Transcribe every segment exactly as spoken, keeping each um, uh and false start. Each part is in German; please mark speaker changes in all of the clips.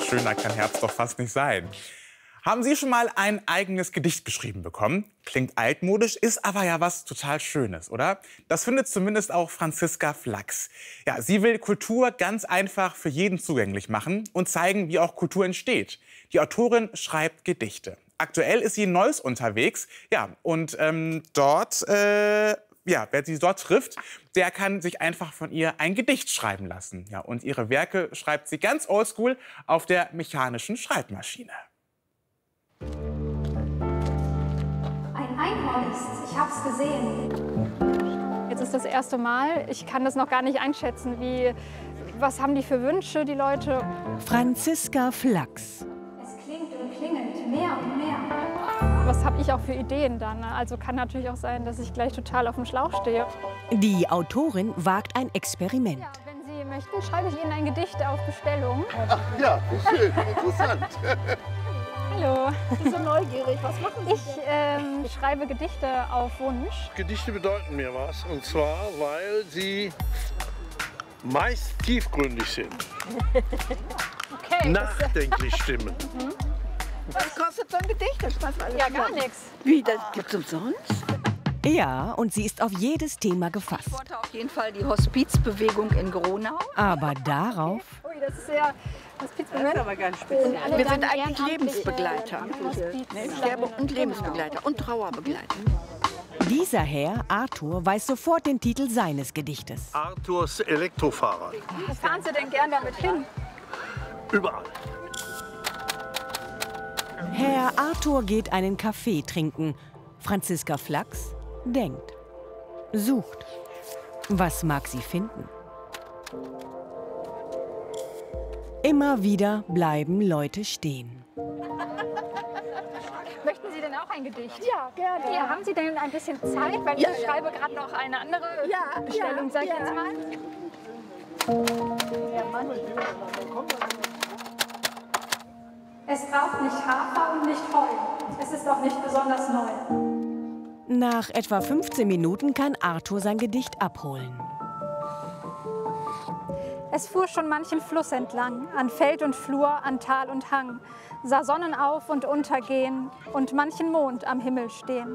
Speaker 1: schöner kann Herbst doch fast nicht sein. Haben Sie schon mal ein eigenes Gedicht geschrieben bekommen? Klingt altmodisch, ist aber ja was total Schönes, oder? Das findet zumindest auch Franziska Flachs. Ja, sie will Kultur ganz einfach für jeden zugänglich machen und zeigen, wie auch Kultur entsteht. Die Autorin schreibt Gedichte. Aktuell ist sie in Neuss unterwegs. Ja, und ähm, dort, äh, ja, wer sie dort trifft, der kann sich einfach von ihr ein Gedicht schreiben lassen. Ja, und ihre Werke schreibt sie ganz oldschool auf der mechanischen Schreibmaschine.
Speaker 2: Ein Einhorn ist, ich hab's gesehen.
Speaker 3: Jetzt ist das erste Mal. Ich kann das noch gar nicht einschätzen. Wie, was haben die für Wünsche, die Leute?
Speaker 4: Franziska Flachs.
Speaker 2: Es klingt und klingelt mehr und mehr.
Speaker 3: Was habe ich auch für Ideen dann? Also kann natürlich auch sein, dass ich gleich total auf dem Schlauch stehe.
Speaker 4: Die Autorin wagt ein Experiment.
Speaker 3: Ja, wenn Sie möchten, schreibe ich Ihnen ein Gedicht auf Bestellung.
Speaker 5: Ach ja, wie schön, interessant.
Speaker 3: Hallo.
Speaker 6: Ich bin so neugierig. Was machen Sie?
Speaker 3: Ich ähm, schreibe Gedichte auf Wunsch.
Speaker 5: Gedichte bedeuten mir was, und zwar, weil sie meist tiefgründig sind,
Speaker 3: Okay.
Speaker 5: nachdenklich stimmen.
Speaker 3: Mhm.
Speaker 6: Was kostet so ein Gedicht? Das passt alles
Speaker 3: Ja, gar
Speaker 6: zusammen.
Speaker 3: nichts.
Speaker 6: Wie, das gibt's umsonst?
Speaker 4: Ja, und sie ist auf jedes Thema gefasst.
Speaker 7: Ich wollte auf jeden Fall die Hospizbewegung in Gronau.
Speaker 4: Aber darauf
Speaker 3: Ui, das ist sehr Hospizmoment.
Speaker 6: Das ist aber ganz speziell.
Speaker 3: Alle
Speaker 6: Wir
Speaker 3: dann
Speaker 6: sind eigentlich
Speaker 3: ehrenamtliche
Speaker 6: Lebensbegleiter.
Speaker 3: Hospiz-
Speaker 6: Ne? Sterbe- und Lebensbegleiter und Trauerbegleiter.
Speaker 4: dieser Herr, Arthur, weiß sofort den Titel seines Gedichtes.
Speaker 5: Arthurs Elektrofahrrad.
Speaker 3: Wo fahren Sie denn gern damit hin?
Speaker 5: Überall.
Speaker 4: Herr Arthur geht einen Kaffee trinken. Franziska Flachs denkt, sucht. Was mag sie finden? Immer wieder bleiben Leute stehen.
Speaker 3: Möchten Sie denn auch ein Gedicht?
Speaker 6: Ja, gerne.
Speaker 3: Ja, haben Sie denn ein bisschen Zeit? Weil
Speaker 6: Ja,
Speaker 3: ich
Speaker 6: ja.
Speaker 3: schreibe gerade noch eine andere
Speaker 6: Ja,
Speaker 3: Bestellung,
Speaker 6: ja,
Speaker 3: sag ich
Speaker 6: ja.
Speaker 3: jetzt mal.
Speaker 2: Es braucht nicht Hafer und nicht Heu. Es ist auch nicht besonders neu.
Speaker 4: Nach etwa fünfzehn Minuten kann Arthur sein Gedicht abholen.
Speaker 3: Es fuhr schon manchen Fluss entlang, an Feld und Flur, an Tal und Hang, sah Sonnen auf und untergehen und manchen Mond am Himmel stehen.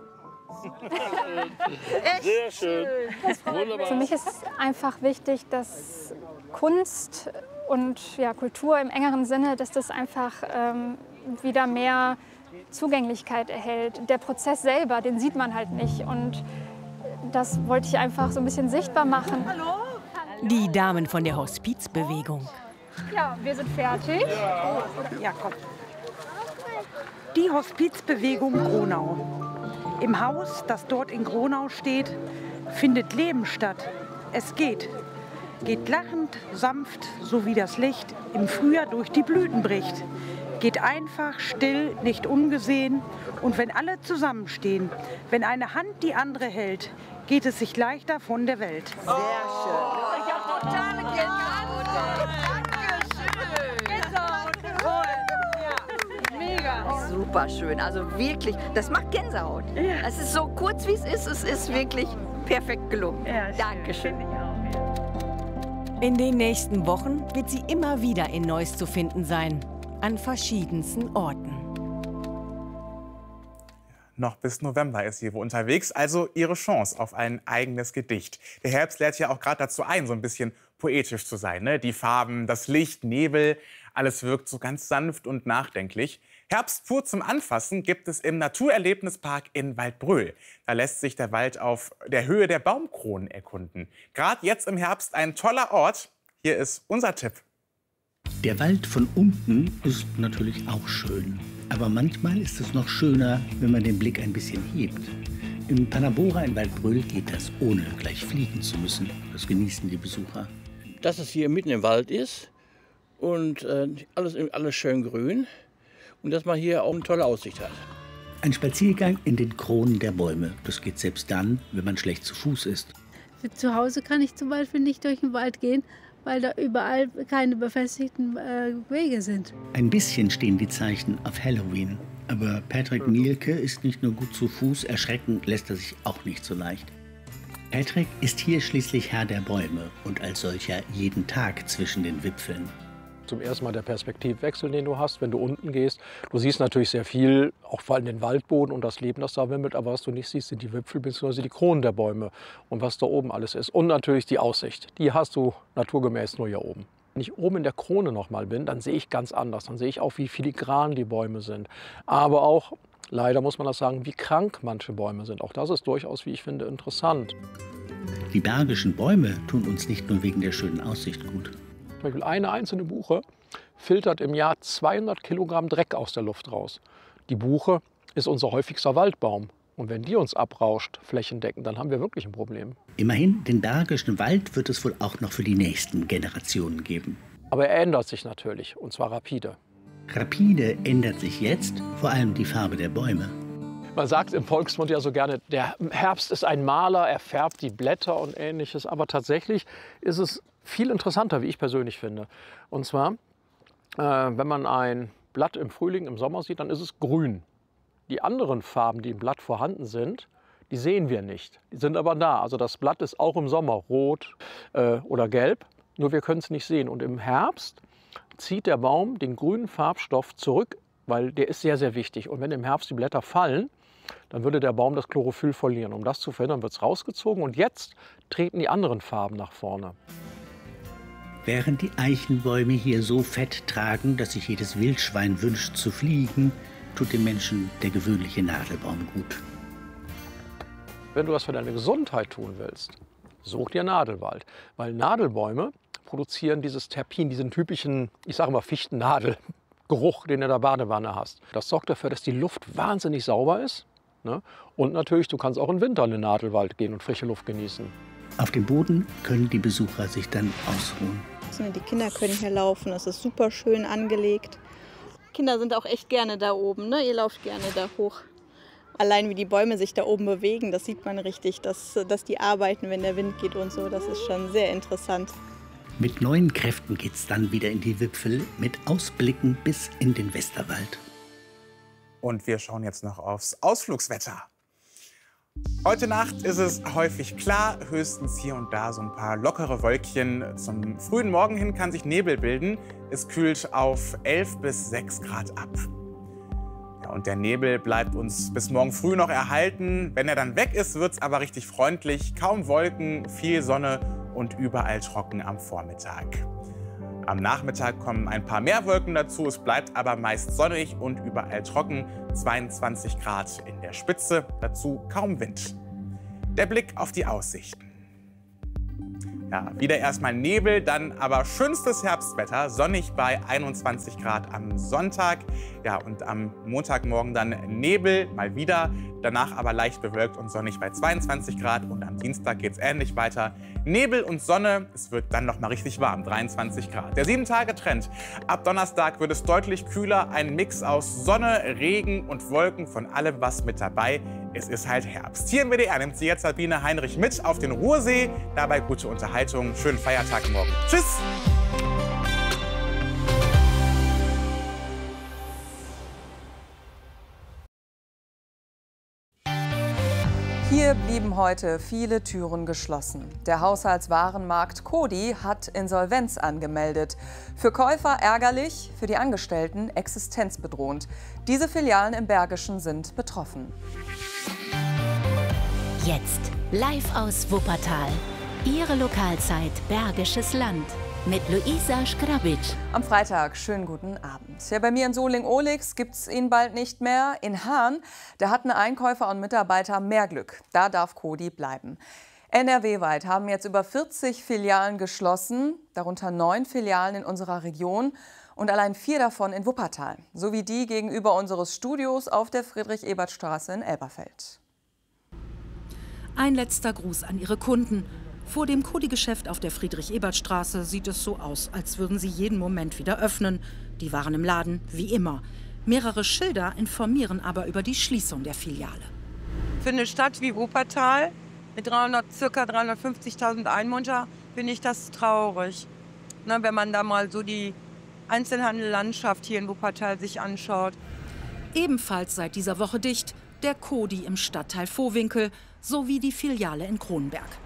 Speaker 5: Sehr schön. Wunderbar.
Speaker 3: Für mich ist einfach wichtig, dass Kunst und ja, Kultur im engeren Sinne, dass das einfach ähm, wieder mehr Zugänglichkeit erhält. Der Prozess selber, den sieht man halt nicht. Und das wollte ich einfach so ein bisschen sichtbar machen.
Speaker 6: Hallo?
Speaker 4: Die Damen von der Hospizbewegung.
Speaker 3: Ja, wir sind fertig.
Speaker 8: Ja, komm. Die Hospizbewegung Gronau. Im Haus, das dort in Gronau steht, findet Leben statt. Es geht. Geht lachend, sanft, so wie das Licht im Frühjahr durch die Blüten bricht. Geht einfach, still, nicht ungesehen. Und wenn alle zusammenstehen, wenn eine Hand die andere hält, geht es sich leichter von der Welt.
Speaker 6: Sehr schön. Ich habe totale Gänsehaut. Dankeschön.
Speaker 7: Mega. Super schön. Also wirklich, das macht Gänsehaut.
Speaker 8: Ja.
Speaker 7: Es ist so kurz, wie es ist. Es ist wirklich perfekt gelungen.
Speaker 8: Ja, schön.
Speaker 7: Dankeschön.
Speaker 8: Finde ich auch, ja.
Speaker 4: In den nächsten Wochen wird sie immer wieder in Neuss zu finden sein. An verschiedensten Orten.
Speaker 1: Noch bis November ist sie wohl unterwegs, also ihre Chance auf ein eigenes Gedicht. Der Herbst lädt ja auch gerade dazu ein, so ein bisschen poetisch zu sein. Ne? Die Farben, das Licht, Nebel, alles wirkt so ganz sanft und nachdenklich. Herbst pur zum Anfassen gibt es im Naturerlebnispark in Waldbröl. Da lässt sich der Wald auf der Höhe der Baumkronen erkunden. Gerade jetzt im Herbst ein toller Ort. Hier ist unser Tipp.
Speaker 9: Der Wald von unten ist natürlich auch schön. Aber manchmal ist es noch schöner, wenn man den Blick ein bisschen hebt. Im Panabora in Waldbröl geht das, ohne gleich fliegen zu müssen. Das genießen die Besucher.
Speaker 10: Dass es hier mitten im Wald ist und äh, alles, alles schön grün und dass man hier auch eine tolle Aussicht hat.
Speaker 9: Ein Spaziergang in den Kronen der Bäume. Das geht selbst dann, wenn man schlecht zu Fuß ist.
Speaker 11: Zu Hause kann ich zum Beispiel nicht durch den Wald gehen, weil da überall keine befestigten äh, Wege sind.
Speaker 9: Ein bisschen stehen die Zeichen auf Halloween. Aber Patrick Mielke ist nicht nur gut zu Fuß, erschrecken lässt er sich auch nicht so leicht. Patrick ist hier schließlich Herr der Bäume und als solcher jeden Tag zwischen den Wipfeln.
Speaker 12: Zum ersten Mal der Perspektivwechsel, den du hast, wenn du unten gehst. Du siehst natürlich sehr viel, auch vor allem den Waldboden und das Leben, das da wimmelt. Aber was du nicht siehst, sind die Wipfel bzw. die Kronen der Bäume und was da oben alles ist. Und natürlich die Aussicht. Die hast du naturgemäß nur hier oben. Wenn ich oben in der Krone noch mal bin, dann sehe ich ganz anders. Dann sehe ich auch, wie filigran die Bäume sind. Aber auch, leider muss man das sagen, wie krank manche Bäume sind. Auch das ist durchaus, wie ich finde, interessant.
Speaker 9: Die Bergischen Bäume tun uns nicht nur wegen der schönen Aussicht gut.
Speaker 12: Zum Beispiel eine einzelne Buche filtert im Jahr zweihundert Kilogramm Dreck aus der Luft raus. Die Buche ist unser häufigster Waldbaum. Und wenn die uns abrauscht, flächendeckend, dann haben wir wirklich ein Problem.
Speaker 9: Immerhin, den Bergischen Wald wird es wohl auch noch für die nächsten Generationen geben.
Speaker 12: Aber er ändert sich natürlich, und zwar rapide.
Speaker 9: Rapide ändert sich jetzt vor allem die Farbe der Bäume.
Speaker 12: Man sagt im Volksmund ja so gerne, der Herbst ist ein Maler, er färbt die Blätter und Ähnliches. Aber tatsächlich ist es viel interessanter, wie ich persönlich finde. Und zwar, äh, wenn man ein Blatt im Frühling, im Sommer sieht, dann ist es grün. Die anderen Farben, die im Blatt vorhanden sind, die sehen wir nicht. Die sind aber da. Also das Blatt ist auch im Sommer rot äh, oder gelb, nur wir können es nicht sehen. Und im Herbst zieht der Baum den grünen Farbstoff zurück, weil der ist sehr, sehr wichtig. Und wenn im Herbst die Blätter fallen, dann würde der Baum das Chlorophyll verlieren. Um das zu verhindern, wird es rausgezogen. Und jetzt treten die anderen Farben nach vorne.
Speaker 9: Während die Eichenbäume hier so Fett tragen, dass sich jedes Wildschwein wünscht zu fliegen, tut dem Menschen der gewöhnliche Nadelbaum gut.
Speaker 12: Wenn du was für deine Gesundheit tun willst, such dir Nadelwald. Weil Nadelbäume produzieren dieses Terpin, diesen typischen, ich sage mal, Fichtennadelgeruch, den du in der Badewanne hast. Das sorgt dafür, dass die Luft wahnsinnig sauber ist. Ne? Und natürlich, du kannst auch im Winter in den Nadelwald gehen und frische Luft genießen.
Speaker 9: Auf dem Boden können die Besucher sich dann ausruhen.
Speaker 13: Die Kinder können hier laufen, es ist super schön angelegt. Kinder sind auch echt gerne da oben, ne? Ihr lauft gerne da hoch. Allein wie die Bäume sich da oben bewegen, das sieht man richtig, dass, dass die arbeiten, wenn der Wind geht und so. Das ist schon sehr interessant.
Speaker 9: Mit neuen Kräften geht's dann wieder in die Wipfel mit Ausblicken bis in den Westerwald.
Speaker 1: Und wir schauen jetzt noch aufs Ausflugswetter. Heute Nacht ist es häufig klar, höchstens hier und da so ein paar lockere Wölkchen. Zum frühen Morgen hin kann sich Nebel bilden. Es kühlt auf elf bis sechs Grad ab. Ja, und der Nebel bleibt uns bis morgen früh noch erhalten. Wenn er dann weg ist, wird es aber richtig freundlich. Kaum Wolken, viel Sonne und überall trocken am Vormittag. Am Nachmittag kommen ein paar mehr Wolken dazu. Es bleibt aber meist sonnig und überall trocken. zweiundzwanzig Grad in der Spitze, dazu kaum Wind. Der Blick auf die Aussichten. Ja, wieder erstmal Nebel, dann aber schönstes Herbstwetter, sonnig bei einundzwanzig Grad am Sonntag. Ja, und am Montagmorgen dann Nebel, mal wieder, danach aber leicht bewölkt und sonnig bei zweiundzwanzig Grad. Und am Dienstag geht es ähnlich weiter. Nebel und Sonne, es wird dann noch mal richtig warm, dreiundzwanzig Grad. Der sieben-Tage-Trend. Ab Donnerstag wird es deutlich kühler, ein Mix aus Sonne, Regen und Wolken, von allem was mit dabei. Es ist halt Herbst. Hier im W D R nimmt sie jetzt Sabine Heinrich mit auf den Ruhrsee. Dabei gute Unterhaltung. Schönen Feiertag morgen. Tschüss!
Speaker 14: Hier blieben heute viele Türen geschlossen. Der Haushaltswarenmarkt Coty hat Insolvenz angemeldet. Für Käufer ärgerlich, für die Angestellten existenzbedrohend. Diese Filialen im Bergischen sind betroffen.
Speaker 15: Jetzt live aus Wuppertal. Ihre Lokalzeit Bergisches Land mit Luisa Schgrabic.
Speaker 14: Am Freitag, schönen guten Abend. Ja, bei mir in Soling-Olix gibt es ihn bald nicht mehr. In Hahn, da hatten Einkäufer und Mitarbeiter mehr Glück. Da darf Coty bleiben. N R W-weit haben jetzt über vierzig Filialen geschlossen, darunter neun Filialen in unserer Region und allein vier davon in Wuppertal, sowie die gegenüber unseres Studios auf der Friedrich-Ebert-Straße in Elberfeld.
Speaker 16: Ein letzter Gruß an Ihre Kunden. Vor dem Coty-Geschäft auf der Friedrich-Ebert-Straße sieht es so aus, als würden sie jeden Moment wieder öffnen. Die Waren im Laden, wie immer. Mehrere Schilder informieren aber über die Schließung der Filiale.
Speaker 17: Für eine Stadt wie Wuppertal mit dreihundert, ca. dreihundertfünfzigtausend Einwohnern finde ich das traurig. Na, wenn man da mal so die Einzelhandelslandschaft hier in Wuppertal sich anschaut.
Speaker 16: Ebenfalls seit dieser Woche dicht der Coty im Stadtteil Vohwinkel sowie die Filiale in Kronberg.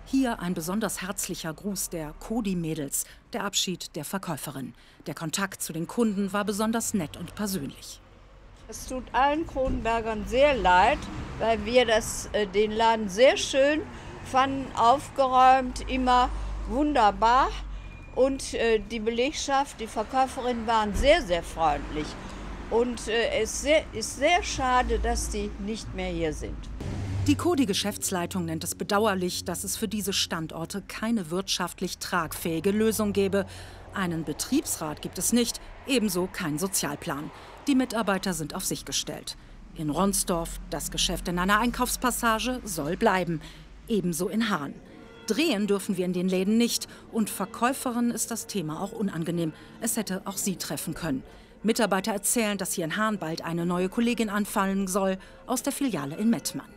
Speaker 16: Hier ein besonders herzlicher Gruß der Cody-Mädels, der Abschied der Verkäuferin. Der Kontakt zu den Kunden war besonders nett und persönlich.
Speaker 6: Es tut allen Kronenbergern sehr leid, weil wir das, äh, den Laden sehr schön fanden, aufgeräumt, immer wunderbar. Und äh, die Belegschaft, die Verkäuferinnen waren sehr, sehr freundlich. Und äh, es sehr, ist sehr schade, dass die nicht mehr hier sind.
Speaker 16: Die Cody-Geschäftsleitung nennt es bedauerlich, dass es für diese Standorte keine wirtschaftlich tragfähige Lösung gäbe. Einen Betriebsrat gibt es nicht, ebenso kein Sozialplan. Die Mitarbeiter sind auf sich gestellt. In Ronsdorf, das Geschäft in einer Einkaufspassage, soll bleiben. Ebenso in Hahn. Drehen dürfen wir in den Läden nicht. Und Verkäuferinnen ist das Thema auch unangenehm. Es hätte auch sie treffen können. Mitarbeiter erzählen, dass hier in Hahn bald eine neue Kollegin anfallen soll, aus der Filiale in Mettmann.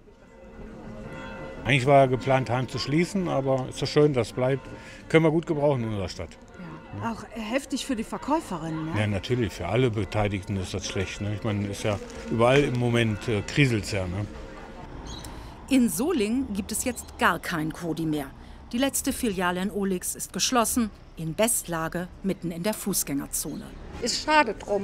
Speaker 18: Eigentlich war geplant, Hahn zu schließen, aber ist so schön, dass es bleibt. Können wir gut gebrauchen in unserer Stadt.
Speaker 19: Ja. Auch heftig für die Verkäuferinnen. Ja?
Speaker 18: Ja, natürlich. Für alle Beteiligten ist das schlecht. Ne? Ich meine, ist ja überall im Moment äh, kriselt es ja. Ne?
Speaker 16: In Solingen gibt es jetzt gar kein Cody mehr. Die letzte Filiale in Ohligs ist geschlossen, in Bestlage, mitten in der Fußgängerzone.
Speaker 20: Ist schade drum.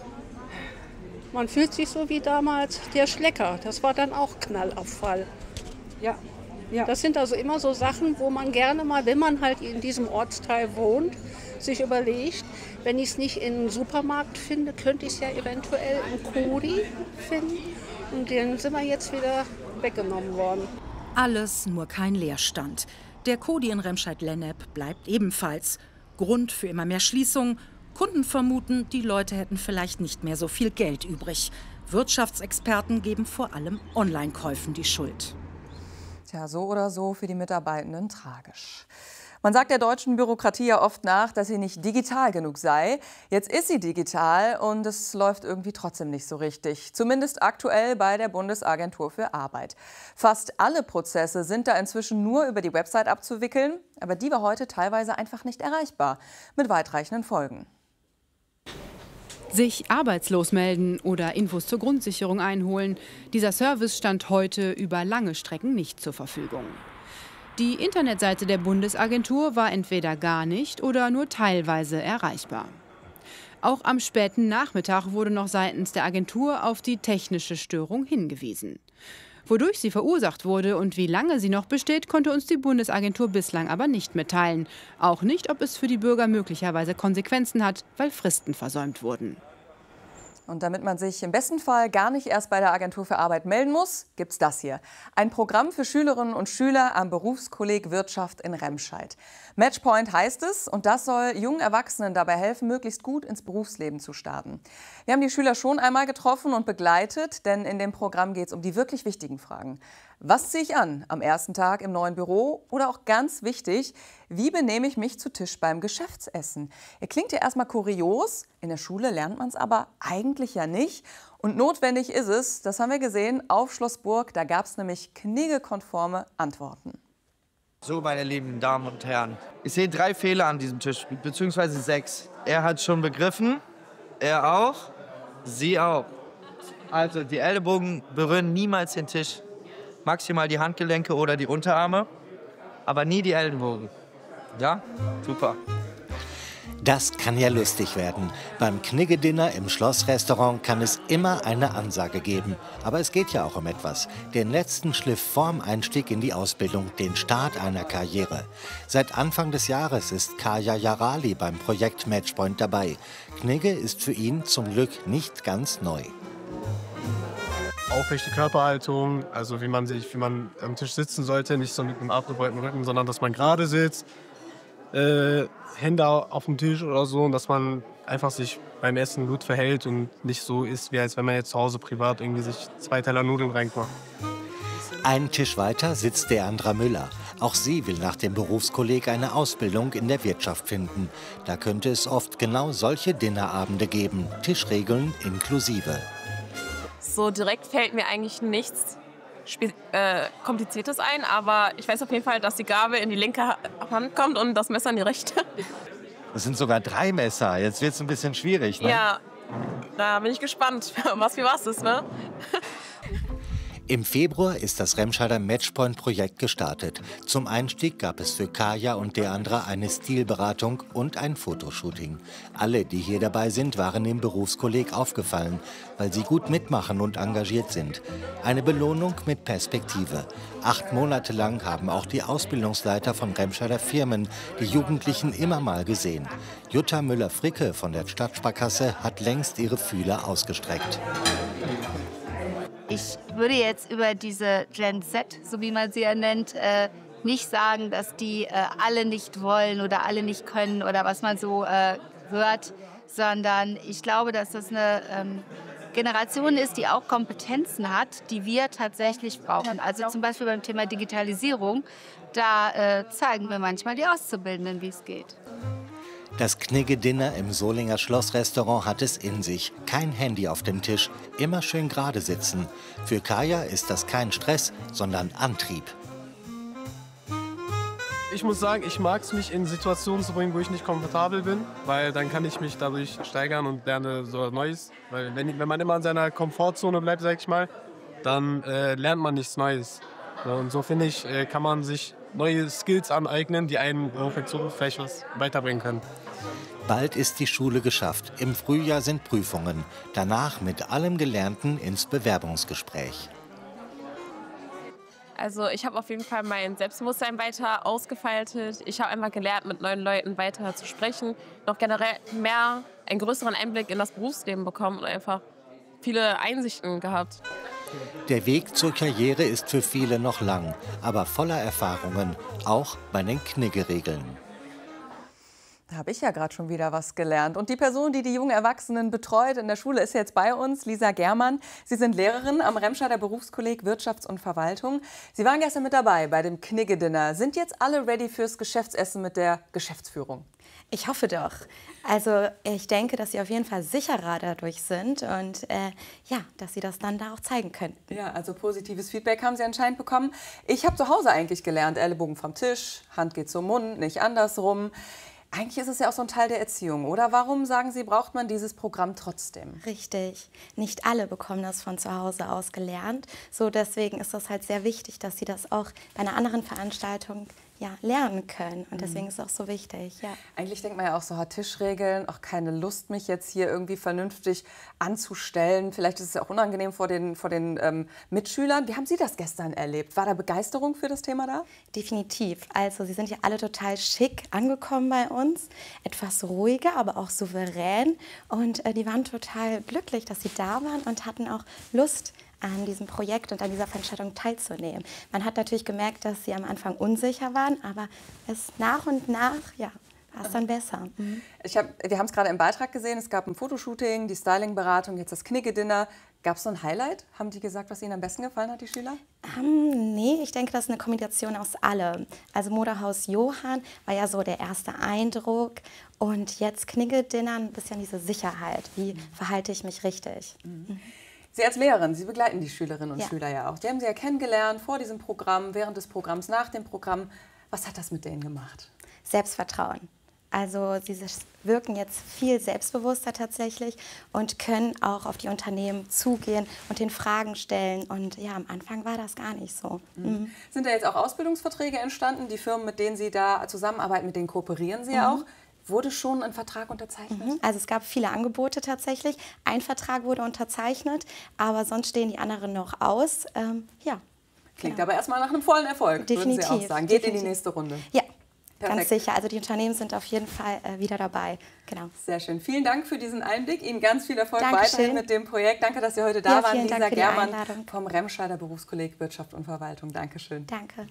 Speaker 20: Man fühlt sich so wie damals der Schlecker. Das war dann auch Knallabfall. Ja. Ja. Das sind also immer so Sachen, wo man gerne mal, wenn man halt in diesem Ortsteil wohnt, sich überlegt, wenn ich es nicht in einem Supermarkt finde, könnte ich es ja eventuell im Cody finden. Und den sind wir jetzt wieder weggenommen worden.
Speaker 16: Alles, nur kein Leerstand. Der Cody in Remscheid-Lennep bleibt ebenfalls. Grund für immer mehr Schließungen. Kunden vermuten, die Leute hätten vielleicht nicht mehr so viel Geld übrig. Wirtschaftsexperten geben vor allem Online-Käufen die Schuld.
Speaker 14: Tja, so oder so für die Mitarbeitenden tragisch. Man sagt der deutschen Bürokratie ja oft nach, dass sie nicht digital genug sei. Jetzt ist sie digital und es läuft irgendwie trotzdem nicht so richtig. Zumindest aktuell bei der Bundesagentur für Arbeit. Fast alle Prozesse sind da inzwischen nur über die Website abzuwickeln. Aber die war heute teilweise einfach nicht erreichbar. Mit weitreichenden Folgen.
Speaker 21: Sich arbeitslos melden oder Infos zur Grundsicherung einholen. Dieser Service stand heute über lange Strecken nicht zur Verfügung. Die Internetseite der Bundesagentur war entweder gar nicht oder nur teilweise erreichbar. Auch am späten Nachmittag wurde noch seitens der Agentur auf die technische Störung hingewiesen. Wodurch sie verursacht wurde und wie lange sie noch besteht, konnte uns die Bundesagentur bislang aber nicht mitteilen. Auch nicht, ob es für die Bürger möglicherweise Konsequenzen hat, weil Fristen versäumt wurden.
Speaker 14: Und damit man sich im besten Fall gar nicht erst bei der Agentur für Arbeit melden muss, gibt's das hier. Ein Programm für Schülerinnen und Schüler am Berufskolleg Wirtschaft in Remscheid. Matchpoint heißt es und das soll jungen Erwachsenen dabei helfen, möglichst gut ins Berufsleben zu starten. Wir haben die Schüler schon einmal getroffen und begleitet, denn in dem Programm geht es um die wirklich wichtigen Fragen. Was ziehe ich an am ersten Tag im neuen Büro? Oder auch ganz wichtig, wie benehme ich mich zu Tisch beim Geschäftsessen? Ihr klingt ja erstmal kurios, in der Schule lernt man es aber eigentlich ja nicht. Und notwendig ist es, das haben wir gesehen, auf Schloss Burg, da gab es nämlich kniggekonforme Antworten.
Speaker 22: So, meine lieben Damen und Herren, ich sehe drei Fehler an diesem Tisch, beziehungsweise sechs. Er hat schon begriffen, er auch, Sie auch. Also die Ellenbogen berühren niemals den Tisch. Maximal die Handgelenke oder die Unterarme, aber nie die Ellenbogen. Ja? Super.
Speaker 23: Das kann ja lustig werden. Beim Knigge-Dinner im Schlossrestaurant kann es immer eine Ansage geben. Aber es geht ja auch um etwas. Den letzten Schliff vorm Einstieg in die Ausbildung, den Start einer Karriere. Seit Anfang des Jahres ist Kaya Jarali beim Projekt Matchpoint dabei. Knigge ist für ihn zum Glück nicht ganz neu.
Speaker 24: Aufrechte Körperhaltung, also wie man sich, wie man am Tisch sitzen sollte, nicht so mit einem abgebeugten Rücken, sondern dass man gerade sitzt, äh, Hände auf dem Tisch oder so, und dass man einfach sich beim Essen gut verhält und nicht so isst, wie als wenn man jetzt zu Hause privat irgendwie sich zwei Teller Nudeln reinmacht.
Speaker 23: Einen Tisch weiter sitzt Deandra Müller. Auch sie will nach dem Berufskolleg eine Ausbildung in der Wirtschaft finden. Da könnte es oft genau solche Dinnerabende geben, Tischregeln inklusive.
Speaker 25: So direkt fällt mir eigentlich nichts äh, Kompliziertes ein, aber ich weiß auf jeden Fall, dass die Gabel in die linke Hand kommt und das Messer in die rechte.
Speaker 26: Das sind sogar drei Messer, jetzt wird es ein bisschen schwierig, ne?
Speaker 25: Ja, da bin ich gespannt, was für was ist, ne?
Speaker 23: Im Februar ist das Remscheider Matchpoint-Projekt gestartet. Zum Einstieg gab es für Kaya und Deandra eine Stilberatung und ein Fotoshooting. Alle, die hier dabei sind, waren dem Berufskolleg aufgefallen, weil sie gut mitmachen und engagiert sind. Eine Belohnung mit Perspektive. Acht Monate lang haben auch die Ausbildungsleiter von Remscheider Firmen die Jugendlichen immer mal gesehen. Jutta Müller-Fricke von der Stadtsparkasse hat längst ihre Fühler ausgestreckt.
Speaker 2: Ich würde jetzt über diese Gen Z, so wie man sie ja nennt, äh, nicht sagen, dass die äh, alle nicht wollen oder alle nicht können oder was man so äh, hört, sondern ich glaube, dass das eine ähm, Generation ist, die auch Kompetenzen hat, die wir tatsächlich brauchen. Also zum Beispiel beim Thema Digitalisierung, da äh, zeigen wir manchmal die Auszubildenden, wie es geht.
Speaker 23: Das Knigge-Dinner im Solinger Schlossrestaurant hat es in sich. Kein Handy auf dem Tisch, immer schön gerade sitzen. Für Kaya ist das kein Stress, sondern Antrieb.
Speaker 24: Ich muss sagen, ich mag es, mich in Situationen zu bringen, wo ich nicht komfortabel bin, weil dann kann ich mich dadurch steigern und lerne so Neues. Weil wenn, wenn man immer in seiner Komfortzone bleibt, sag ich mal, dann äh, lernt man nichts Neues. Ja, und so finde ich, äh, kann man sich neue Skills aneignen, die einen auch in Zukunft vielleicht was weiterbringen können.
Speaker 23: Bald ist die Schule geschafft. Im Frühjahr sind Prüfungen. Danach mit allem Gelernten ins Bewerbungsgespräch.
Speaker 25: Also ich habe auf jeden Fall mein Selbstbewusstsein weiter ausgefaltet. Ich habe einfach gelernt, mit neuen Leuten weiter zu sprechen. Noch generell mehr, einen größeren Einblick in das Berufsleben bekommen und einfach viele Einsichten gehabt.
Speaker 23: Der Weg zur Karriere ist für viele noch lang, aber voller Erfahrungen, auch bei den Knigge-Regeln.
Speaker 14: Da habe ich ja gerade schon wieder was gelernt. Und die Person, die die jungen Erwachsenen betreut in der Schule, ist jetzt bei uns, Lisa Germann. Sie sind Lehrerin am Remscheider Berufskolleg Wirtschafts- und Verwaltung. Sie waren gestern mit dabei bei dem Knigge-Dinner. Sind jetzt alle ready fürs Geschäftsessen mit der Geschäftsführung?
Speaker 3: Ich hoffe doch. Also ich denke, dass Sie auf jeden Fall sicherer dadurch sind und äh, ja, dass Sie das dann da auch zeigen können.
Speaker 14: Ja, also positives Feedback haben Sie anscheinend bekommen. Ich habe zu Hause eigentlich gelernt, Ellenbogen vom Tisch, Hand geht zum Mund, nicht andersrum. Eigentlich ist es ja auch so ein Teil der Erziehung, oder? Warum, sagen Sie, braucht man dieses Programm trotzdem?
Speaker 3: Richtig. Nicht alle bekommen das von zu Hause aus gelernt. So deswegen ist es halt sehr wichtig, dass Sie das auch bei einer anderen Veranstaltung ja, lernen können. Und deswegen ist es auch so wichtig. Ja.
Speaker 14: Eigentlich denkt man ja auch so, hat Tischregeln, auch keine Lust, mich jetzt hier irgendwie vernünftig anzustellen. Vielleicht ist es ja auch unangenehm vor den, vor den ähm, Mitschülern. Wie haben Sie das gestern erlebt? War da Begeisterung für das Thema da?
Speaker 3: Definitiv. Also Sie sind ja alle total schick angekommen bei uns. Etwas ruhiger, aber auch souverän. Und äh, die waren total glücklich, dass Sie da waren und hatten auch Lust, an diesem Projekt und an dieser Veranstaltung teilzunehmen. Man hat natürlich gemerkt, dass sie am Anfang unsicher waren, aber es nach und nach, ja, war es dann besser. Mhm.
Speaker 14: Ich hab, wir haben es gerade im Beitrag gesehen, es gab ein Fotoshooting, die Stylingberatung, jetzt das Knigge-Dinner. Gab es so ein Highlight? Haben die gesagt, was ihnen am besten gefallen hat, die Schüler?
Speaker 3: Um, nee, ich denke, das ist eine Kombination aus allem. Also Modehaus Johann war ja so der erste Eindruck und jetzt Knigge-Dinner ein bisschen diese Sicherheit. Wie verhalte ich mich richtig? Mhm.
Speaker 14: Sie als Lehrerin, Sie begleiten die Schülerinnen und
Speaker 3: ja.
Speaker 14: Schüler ja auch. Die haben Sie ja kennengelernt vor diesem Programm, während des Programms, nach dem Programm. Was hat das mit denen gemacht?
Speaker 3: Selbstvertrauen. Also sie wirken jetzt viel selbstbewusster tatsächlich und können auch auf die Unternehmen zugehen und den Fragen stellen. Und ja, am Anfang war das gar nicht so.
Speaker 14: Mhm.
Speaker 3: Mhm.
Speaker 14: Sind da jetzt auch Ausbildungsverträge entstanden? Die Firmen, mit denen Sie da zusammenarbeiten, mit denen kooperieren Sie ja
Speaker 3: mhm.
Speaker 14: auch. Wurde schon ein Vertrag unterzeichnet?
Speaker 3: Mhm. Also es gab viele Angebote tatsächlich. Ein Vertrag wurde unterzeichnet, aber sonst stehen die anderen noch aus. Ähm, ja.
Speaker 14: Klingt
Speaker 3: genau.
Speaker 14: aber erstmal nach einem vollen Erfolg,
Speaker 3: Definitiv.
Speaker 14: würden Sie auch sagen. Geht
Speaker 3: Definitiv.
Speaker 14: in die nächste Runde.
Speaker 3: Ja,
Speaker 14: perfekt.
Speaker 3: Ganz sicher. Also die Unternehmen sind auf jeden Fall äh, wieder dabei. Genau.
Speaker 14: Sehr schön. Vielen Dank für diesen Einblick. Ihnen ganz viel Erfolg
Speaker 3: Dankeschön.
Speaker 14: weiterhin mit dem Projekt. Danke, dass Sie heute da
Speaker 3: ja,
Speaker 14: waren.
Speaker 3: Lisa
Speaker 14: Lisa Germann
Speaker 3: vom
Speaker 14: Remscheider Berufskolleg Wirtschaft und Verwaltung. Dankeschön.
Speaker 3: Danke.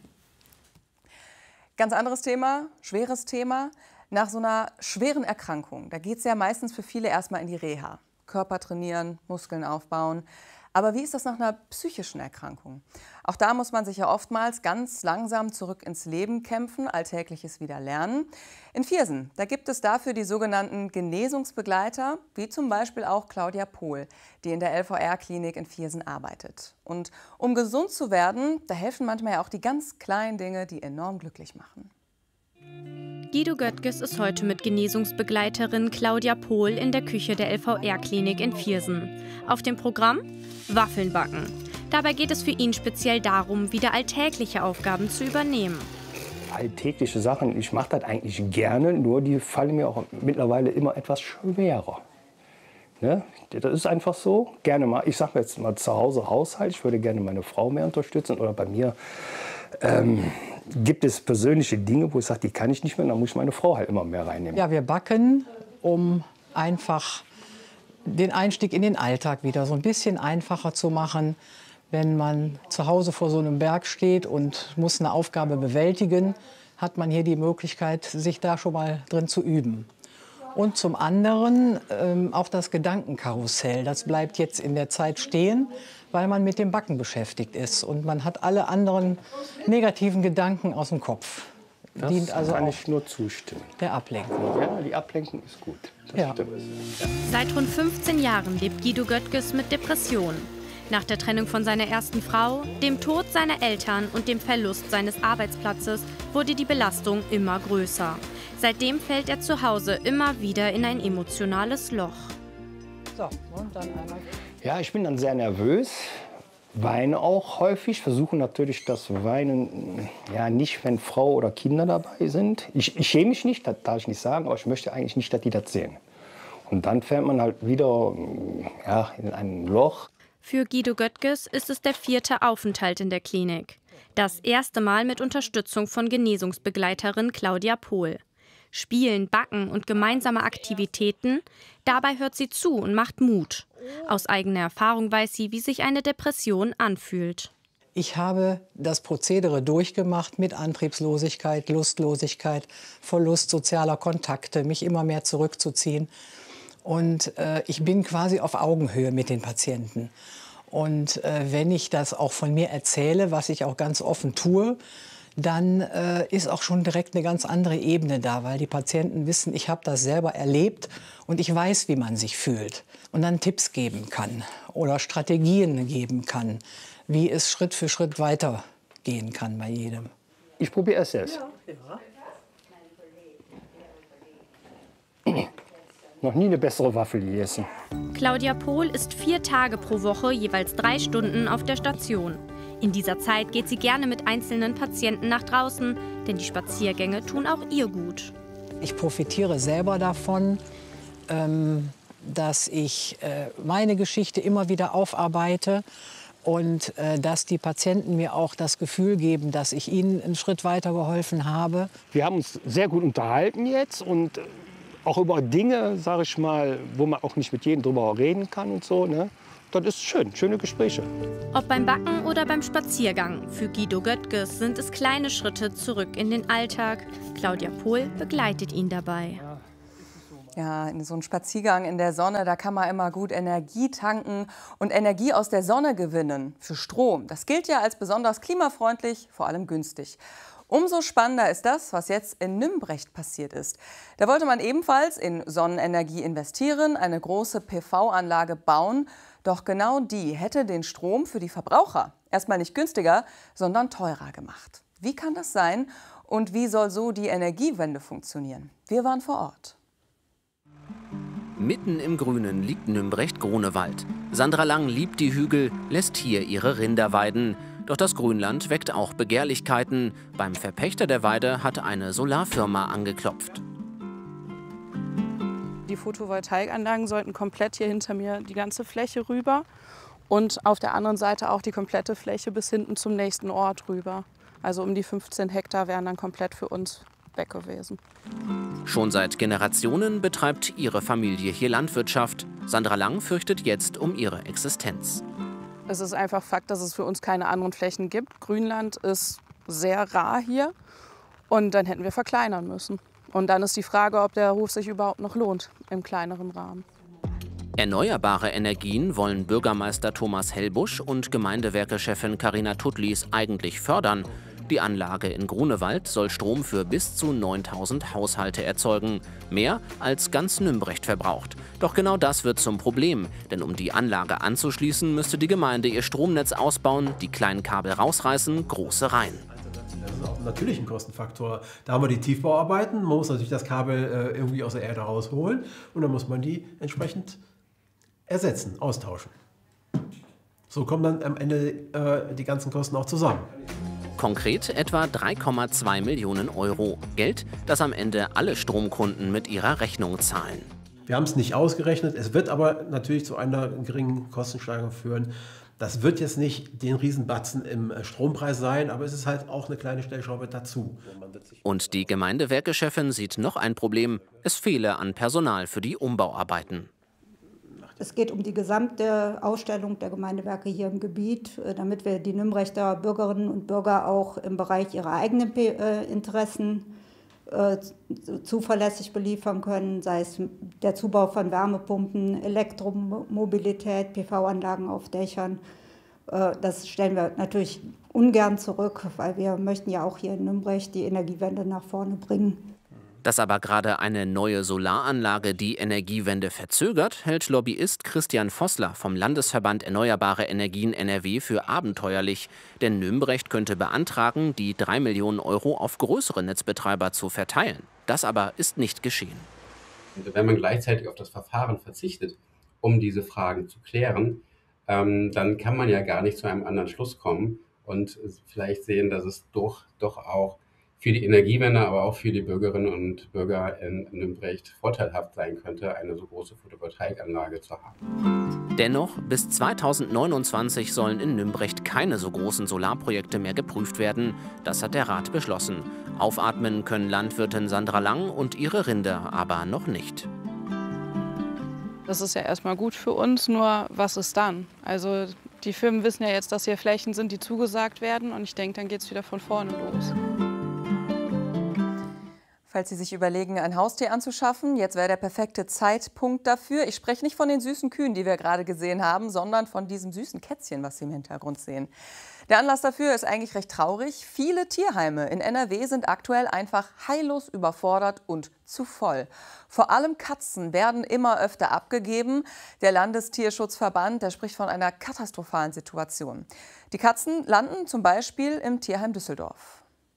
Speaker 14: Ganz anderes Thema, schweres Thema. Nach so einer schweren Erkrankung, da geht es ja meistens für viele erstmal in die Reha. Körper trainieren, Muskeln aufbauen. Aber wie ist das nach einer psychischen Erkrankung? Auch da muss man sich ja oftmals ganz langsam zurück ins Leben kämpfen, Alltägliches wieder lernen. In Viersen, da gibt es dafür die sogenannten Genesungsbegleiter, wie zum Beispiel auch Claudia Pohl, die in der L V R-Klinik in Viersen arbeitet. Und um gesund zu werden, da helfen manchmal ja auch die ganz kleinen Dinge, die enorm glücklich machen.
Speaker 4: Guido Göttges ist heute mit Genesungsbegleiterin Claudia Pohl in der Küche der L V R-Klinik in Viersen. Auf dem Programm Waffeln backen. Dabei geht es für ihn speziell darum, wieder alltägliche Aufgaben zu übernehmen.
Speaker 5: Alltägliche Sachen, ich mache das eigentlich gerne, nur die fallen mir auch mittlerweile immer etwas schwerer. Ne? Das ist einfach so. Gerne mal, ich sage jetzt mal zu Hause Haushalt, ich würde gerne meine Frau mehr unterstützen. Oder bei mir ähm, gibt es persönliche Dinge, wo ich sage, die kann ich nicht mehr, dann muss ich meine Frau halt immer mehr reinnehmen.
Speaker 7: Ja, wir backen, um einfach den Einstieg in den Alltag wieder so ein bisschen einfacher zu machen. Wenn man zu Hause vor so einem Berg steht und muss eine Aufgabe bewältigen, hat man hier die Möglichkeit, sich da schon mal drin zu üben. Und zum anderen ähm, auch das Gedankenkarussell. Das bleibt jetzt in der Zeit stehen, weil man mit dem Backen beschäftigt ist. Und man hat alle anderen negativen Gedanken aus dem Kopf.
Speaker 5: Das
Speaker 7: dient also
Speaker 5: kann
Speaker 7: auch
Speaker 5: ich nur zustimmen.
Speaker 7: der Ablenkung.
Speaker 5: Ja, die Ablenkung ist gut. Das
Speaker 7: Ja.
Speaker 5: stimmt.
Speaker 4: Seit rund fünfzehn Jahren lebt Guido Göttges mit Depressionen. Nach der Trennung von seiner ersten Frau, dem Tod seiner Eltern und dem Verlust seines Arbeitsplatzes wurde die Belastung immer größer. Seitdem fällt er zu Hause immer wieder in ein emotionales Loch.
Speaker 7: So, und dann einmal.
Speaker 5: Ja, ich bin dann sehr nervös, weine auch häufig, versuche natürlich das Weinen, ja nicht, wenn Frau oder Kinder dabei sind. Ich, ich schäme mich nicht, das darf ich nicht sagen, aber ich möchte eigentlich nicht, dass die das sehen. Und dann fällt man halt wieder ja, in ein Loch.
Speaker 4: Für Guido Göttges ist es der vierte Aufenthalt in der Klinik. Das erste Mal mit Unterstützung von Genesungsbegleiterin Claudia Pohl. Spielen, Backen und gemeinsame Aktivitäten, dabei hört sie zu und macht Mut. Aus eigener Erfahrung weiß sie, wie sich eine Depression anfühlt.
Speaker 7: Ich habe das Prozedere durchgemacht mit Antriebslosigkeit, Lustlosigkeit, Verlust sozialer Kontakte, mich immer mehr zurückzuziehen. Und äh, ich bin quasi auf Augenhöhe mit den Patienten. Und äh, wenn ich das auch von mir erzähle, was ich auch ganz offen tue, dann äh, ist auch schon direkt eine ganz andere Ebene da, weil die Patienten wissen, ich habe das selber erlebt und ich weiß, wie man sich fühlt. Und dann Tipps geben kann oder Strategien geben kann, wie es Schritt für Schritt weitergehen kann bei jedem.
Speaker 5: Ich probiere es selbst. Ja. Noch nie eine bessere Waffel gegessen.
Speaker 4: Claudia Pohl ist vier Tage pro Woche jeweils drei Stunden auf der Station. In dieser Zeit geht sie gerne mit einzelnen Patienten nach draußen, denn die Spaziergänge tun auch ihr gut.
Speaker 7: Ich profitiere selber davon, ähm, dass ich äh, meine Geschichte immer wieder aufarbeite und äh, dass die Patienten mir auch das Gefühl geben, dass ich ihnen einen Schritt weiter geholfen habe.
Speaker 5: Wir haben uns sehr gut unterhalten jetzt und auch über Dinge, sage ich mal, wo man auch nicht mit jedem drüber reden kann und so. Ne? Das ist schön, schöne Gespräche.
Speaker 4: Ob beim Backen oder beim Spaziergang, für Guido Göttges sind es kleine Schritte zurück in den Alltag. Claudia Pohl begleitet ihn dabei.
Speaker 14: Ja, in so einem Spaziergang in der Sonne, da kann man immer gut Energie tanken und Energie aus der Sonne gewinnen für Strom. Das gilt ja als besonders klimafreundlich, vor allem günstig. Umso spannender ist das, was jetzt in Nümbrecht passiert ist. Da wollte man ebenfalls in Sonnenenergie investieren, eine große P V-Anlage bauen. Doch genau die hätte den Strom für die Verbraucher erstmal nicht günstiger, sondern teurer gemacht. Wie kann das sein und wie soll so die Energiewende funktionieren? Wir waren vor Ort.
Speaker 8: Mitten im Grünen liegt Nümbrecht-Grunewald. Sandra Lang liebt die Hügel, lässt hier ihre Rinder weiden. Doch das Grünland weckt auch Begehrlichkeiten. Beim Verpächter der Weide hat eine Solarfirma angeklopft.
Speaker 10: Die Photovoltaikanlagen sollten komplett hier hinter mir die ganze Fläche rüber und auf der anderen Seite auch die komplette Fläche bis hinten zum nächsten Ort rüber. Also um die fünfzehn Hektar wären dann komplett für uns weg gewesen.
Speaker 8: Schon seit Generationen betreibt ihre Familie hier Landwirtschaft. Sandra Lang fürchtet jetzt um ihre Existenz.
Speaker 10: Es ist einfach Fakt, dass es für uns keine anderen Flächen gibt. Grünland ist sehr rar hier und dann hätten wir verkleinern müssen. Und dann ist die Frage, ob der Hof sich überhaupt noch lohnt im kleineren Rahmen.
Speaker 8: Erneuerbare Energien wollen Bürgermeister Thomas Hellbusch und Gemeindewerkechefin Carina Tutlis eigentlich fördern. Die Anlage in Grunewald soll Strom für bis zu neuntausend Haushalte erzeugen. Mehr als ganz Nümbrecht verbraucht. Doch genau das wird zum Problem. Denn um die Anlage anzuschließen, müsste die Gemeinde ihr Stromnetz ausbauen, die kleinen Kabel rausreißen, große rein.
Speaker 11: Das ist auch natürlich ein Kostenfaktor. Da haben wir die Tiefbauarbeiten. Man muss natürlich das Kabel äh, irgendwie aus der Erde rausholen. Und dann muss man die entsprechend ersetzen, austauschen. So kommen dann am Ende äh, die ganzen Kosten auch zusammen.
Speaker 8: Konkret etwa drei Komma zwei Millionen Euro. Geld, das am Ende alle Stromkunden mit ihrer Rechnung zahlen.
Speaker 11: Wir haben es nicht ausgerechnet, es wird aber natürlich zu einer geringen Kostensteigerung führen. Das wird jetzt nicht den Riesenbatzen im Strompreis sein, aber es ist halt auch eine kleine Stellschraube dazu.
Speaker 8: Und die Gemeindewerkechefin sieht noch ein Problem. Es fehle an Personal für die Umbauarbeiten.
Speaker 1: Es geht um die gesamte Ausstellung der Gemeindewerke hier im Gebiet, damit wir die Nürnberger Bürgerinnen und Bürger auch im Bereich ihrer eigenen Interessen zuverlässig beliefern können, sei es der Zubau von Wärmepumpen, Elektromobilität, P V-Anlagen auf Dächern. Das stellen wir natürlich ungern zurück, weil wir möchten ja auch hier in Nürnberg die Energiewende nach vorne bringen.
Speaker 8: Dass aber gerade eine neue Solaranlage die Energiewende verzögert, hält Lobbyist Christian Vossler vom Landesverband Erneuerbare Energien N R W für abenteuerlich. Denn Nürnberg könnte beantragen, die drei Millionen Euro auf größere Netzbetreiber zu verteilen. Das aber ist nicht geschehen.
Speaker 9: Wenn man gleichzeitig auf das Verfahren verzichtet, um diese Fragen zu klären, ähm, dann kann man ja gar nicht zu einem anderen Schluss kommen und vielleicht sehen, dass es doch, doch auch für die Energiewende, aber auch für die Bürgerinnen und Bürger in Nürnberg vorteilhaft sein könnte, eine so große Photovoltaikanlage zu haben.
Speaker 8: Dennoch, bis zweitausendneunundzwanzig sollen in Nürnberg keine so großen Solarprojekte mehr geprüft werden. Das hat der Rat beschlossen. Aufatmen können Landwirtin Sandra Lang und ihre Rinder aber noch nicht.
Speaker 10: Das ist ja erstmal gut für uns, nur was ist dann? Also die Firmen wissen ja jetzt, dass hier Flächen sind, die zugesagt werden, und ich denke, dann geht es wieder von vorne los.
Speaker 14: Falls Sie sich überlegen, ein Haustier anzuschaffen, jetzt wäre der perfekte Zeitpunkt dafür. Ich spreche nicht von den süßen Kühen, die wir gerade gesehen haben, sondern von diesem süßen Kätzchen, was Sie im Hintergrund sehen. Der Anlass dafür ist eigentlich recht traurig. Viele Tierheime in N R W sind aktuell einfach heillos überfordert und zu voll. Vor allem Katzen werden immer öfter abgegeben. Der Landestierschutzverband, der spricht von einer katastrophalen Situation. Die Katzen landen zum Beispiel im Tierheim Düsseldorf.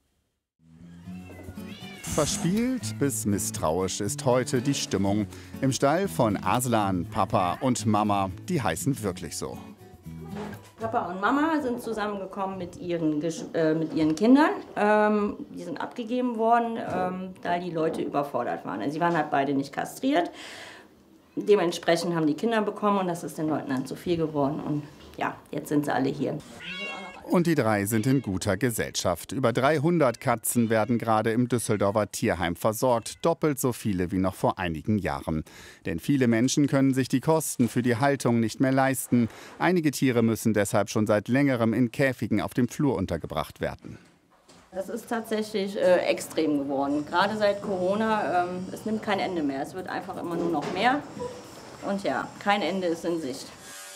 Speaker 12: Verspielt bis misstrauisch ist heute die Stimmung im Stall von Aslan. Papa und Mama, die heißen wirklich so.
Speaker 13: Papa und Mama sind zusammengekommen mit ihren, äh, mit ihren Kindern. Ähm, die sind abgegeben worden, ähm, da die Leute überfordert waren. Also sie waren halt beide nicht kastriert. Dementsprechend haben die Kinder bekommen und das ist den Leuten dann zu viel geworden. Und ja, jetzt sind sie alle hier.
Speaker 12: Und die drei sind in guter Gesellschaft. Über dreihundert Katzen werden gerade im Düsseldorfer Tierheim versorgt. Doppelt so viele wie noch vor einigen Jahren. Denn viele Menschen können sich die Kosten für die Haltung nicht mehr leisten. Einige Tiere müssen deshalb schon seit längerem in Käfigen auf dem Flur untergebracht werden.
Speaker 13: Das ist tatsächlich äh, extrem geworden. Gerade seit Corona, ähm, es nimmt kein Ende mehr. Es wird einfach immer nur noch mehr. Und ja, kein Ende ist in Sicht.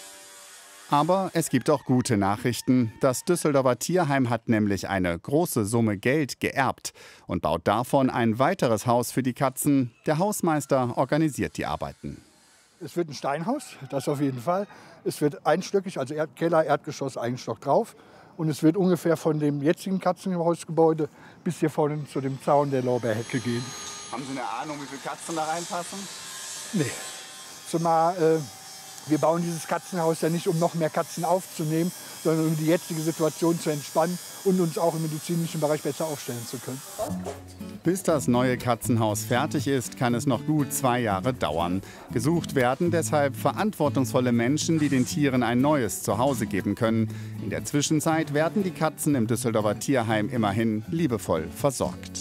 Speaker 12: Aber es gibt auch gute Nachrichten. Das Düsseldorfer Tierheim hat nämlich eine große Summe Geld geerbt und baut davon ein weiteres Haus für die Katzen. Der Hausmeister organisiert die Arbeiten.
Speaker 15: Es wird ein Steinhaus, das auf jeden Fall. Es wird einstöckig, also Erd- Keller, Erdgeschoss, ein Stock drauf. Und es wird ungefähr von dem jetzigen Katzenhausgebäude bis hier vorne zu dem Zaun der Lorbeerhecke gehen.
Speaker 12: Haben Sie eine Ahnung, wie viele Katzen da reinpassen?
Speaker 15: Nee. Zumal äh, wir bauen dieses Katzenhaus ja nicht, um noch mehr Katzen aufzunehmen, sondern um die jetzige Situation zu entspannen und uns auch im medizinischen Bereich besser aufstellen zu können.
Speaker 12: Bis das neue Katzenhaus fertig ist, kann es noch gut zwei Jahre dauern. Gesucht werden deshalb verantwortungsvolle Menschen, die den Tieren ein neues Zuhause geben können. In der Zwischenzeit werden die Katzen im Düsseldorfer Tierheim immerhin liebevoll versorgt.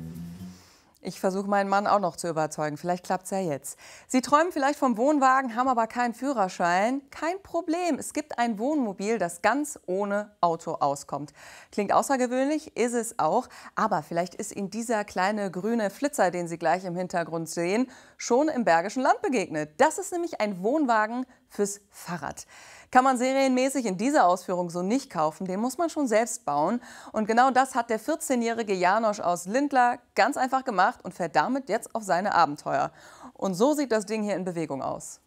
Speaker 14: Ich versuche meinen Mann auch noch zu überzeugen. Vielleicht klappt es ja jetzt. Sie träumen vielleicht vom Wohnwagen, haben aber keinen Führerschein. Kein Problem. Es gibt ein Wohnmobil, das ganz ohne Auto auskommt. Klingt außergewöhnlich, ist es auch. Aber vielleicht ist Ihnen dieser kleine grüne Flitzer, den Sie gleich im Hintergrund sehen, schon im Bergischen Land begegnet. Das ist nämlich ein Wohnwagen fürs Fahrrad. Kann man serienmäßig in dieser Ausführung so nicht kaufen, den muss man schon selbst bauen. Und genau das hat der vierzehnjährige Janosch aus Lindlar ganz einfach gemacht und fährt damit jetzt auf seine Abenteuer. Und so sieht das Ding hier in Bewegung aus.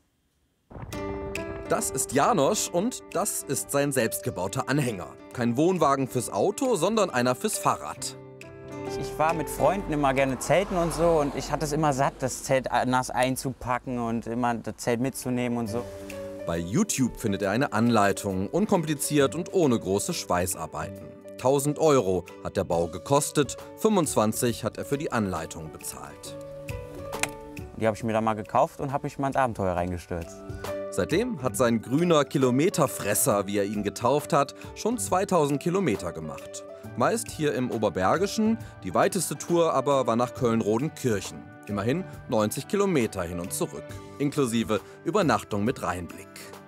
Speaker 17: Das ist Janosch und das ist sein selbstgebauter Anhänger. Kein Wohnwagen fürs Auto, sondern einer fürs Fahrrad.
Speaker 27: Ich war mit Freunden immer gerne zelten und so und ich hatte es immer satt, das Zelt nass einzupacken und immer das Zelt mitzunehmen und so.
Speaker 17: Bei YouTube findet er eine Anleitung, unkompliziert und ohne große Schweißarbeiten. tausend Euro hat der Bau gekostet, fünfundzwanzig hat er für die Anleitung bezahlt.
Speaker 27: Die habe ich mir dann mal gekauft und habe mich mal ins Abenteuer reingestürzt.
Speaker 17: Seitdem hat sein grüner Kilometerfresser, wie er ihn getauft hat, schon zweitausend Kilometer gemacht. Meist hier im Oberbergischen, die weiteste Tour aber war nach Köln-Rodenkirchen. Immerhin neunzig Kilometer hin und zurück, inklusive Übernachtung mit Rheinblick.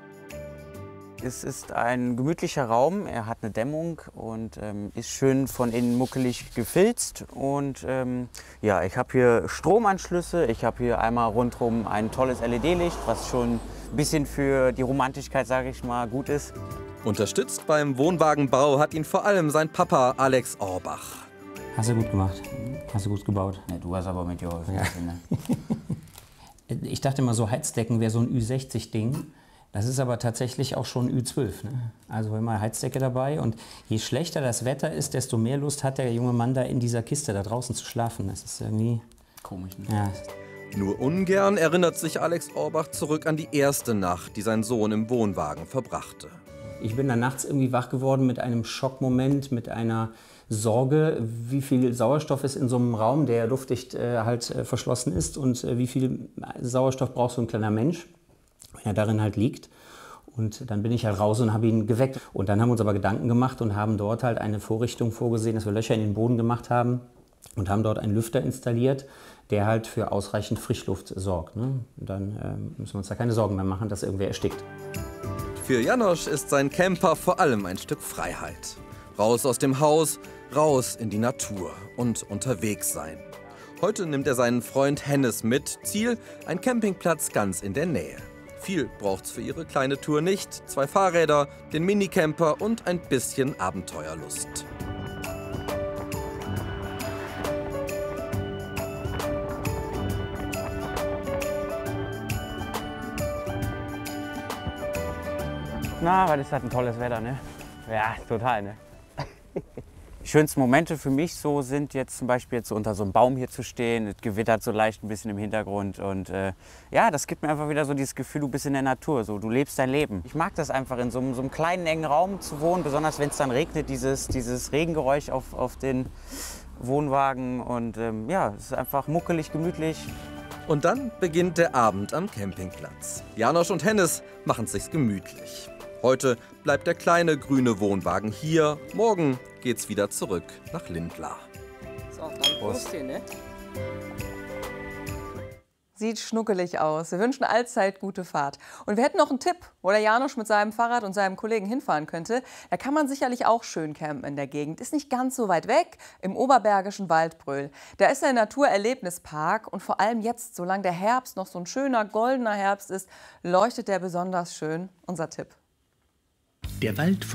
Speaker 27: Es ist ein gemütlicher Raum, er hat eine Dämmung und ähm, ist schön von innen muckelig gefilzt. Und ähm, ja, ich habe hier Stromanschlüsse, ich habe hier einmal rundherum ein tolles L E D-Licht, was schon ein bisschen für die Romantigkeit, sage ich mal, gut ist.
Speaker 17: Unterstützt beim Wohnwagenbau hat ihn vor allem sein Papa Alex Orbach.
Speaker 6: Hast du gut gemacht, hast du gut gebaut.
Speaker 27: Ja, du hast aber mitgeholfen. Ja.
Speaker 6: Ich dachte immer, so Heizdecken wäre so ein Ü sechzig Ding. Das ist aber tatsächlich auch schon Ü zwölf. Ne? Also immer Heizdecke dabei. Und je schlechter das Wetter ist, desto mehr Lust hat der junge Mann da in dieser Kiste da draußen zu schlafen. Das ist irgendwie
Speaker 27: komisch. Ne?
Speaker 6: Ja.
Speaker 17: Nur ungern erinnert sich Alex Orbach zurück an die erste Nacht, die sein Sohn im Wohnwagen verbrachte.
Speaker 6: Ich bin dann nachts irgendwie wach geworden mit einem Schockmoment, mit einer Sorge, wie viel Sauerstoff ist in so einem Raum, der luftdicht äh, halt äh, verschlossen ist, und äh, wie viel Sauerstoff braucht so ein kleiner Mensch, wenn er darin halt liegt. Und dann bin ich halt raus und habe ihn geweckt. Und dann haben wir uns aber Gedanken gemacht und haben dort halt eine Vorrichtung vorgesehen, dass wir Löcher in den Boden gemacht haben und haben dort einen Lüfter installiert, der halt für ausreichend Frischluft sorgt. Ne? Und dann äh, müssen wir uns da keine Sorgen mehr machen, dass irgendwer erstickt.
Speaker 17: Für Janosch ist sein Camper vor allem ein Stück Freiheit. Raus aus dem Haus, raus in die Natur und unterwegs sein. Heute nimmt er seinen Freund Hennes mit. Ziel, ein Campingplatz ganz in der Nähe. Viel braucht's für ihre kleine Tour nicht. Zwei Fahrräder, den Minicamper und ein bisschen Abenteuerlust.
Speaker 27: Na, weil das hat ein tolles Wetter, ne? Ja, total, ne? Die schönsten Momente für mich so sind jetzt zum Beispiel jetzt so unter so einem Baum hier zu stehen. Es gewittert so leicht ein bisschen im Hintergrund und äh, ja, das gibt mir einfach wieder so dieses Gefühl, du bist in der Natur, so, du lebst dein Leben. Ich mag das einfach, in so einem, so einem kleinen, engen Raum zu wohnen, besonders wenn es dann regnet, dieses, dieses Regengeräusch auf, auf den Wohnwagen und ähm, ja, es ist einfach muckelig, gemütlich.
Speaker 17: Und dann beginnt der Abend am Campingplatz. Janosch und Hennes machen es sich gemütlich. Heute bleibt der kleine grüne Wohnwagen hier. Morgen geht's wieder zurück nach Lindlar.
Speaker 13: So, dann Prost hier, ne?
Speaker 14: Sieht schnuckelig aus. Wir wünschen allzeit gute Fahrt. Und wir hätten noch einen Tipp, wo der Janosch mit seinem Fahrrad und seinem Kollegen hinfahren könnte. Da kann man sicherlich auch schön campen in der Gegend. Ist nicht ganz so weit weg, im oberbergischen Waldbröl. Da ist ein Naturerlebnispark und vor allem jetzt, solange der Herbst noch so ein schöner goldener Herbst ist, leuchtet der besonders schön. Unser Tipp.
Speaker 16: Der Wald